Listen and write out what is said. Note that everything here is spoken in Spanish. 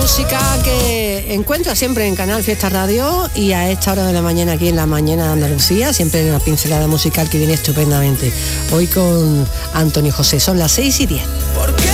música que encuentra siempre en Canal Fiesta Radio y a esta hora de la mañana aquí en la mañana de Andalucía, siempre en una pincelada musical que viene estupendamente. Hoy con Antonio José, son las 6:10.